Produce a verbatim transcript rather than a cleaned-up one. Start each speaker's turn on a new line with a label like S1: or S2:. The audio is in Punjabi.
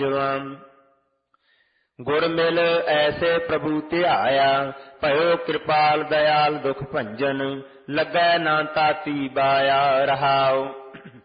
S1: ਗੁਰ ਮਿਲ ਐਸੇ ਪ੍ਰਭੂ ਧਿਆਇਆ, ਭਇਓ ਕਿਰਪਾਲ ਦਇਆਲ ਦੁਖ ਭੰਜਨ, ਲੱਗੈ ਨਾ ਤਾਤੀ ਬਾਇਆ ਰਹਾਉ।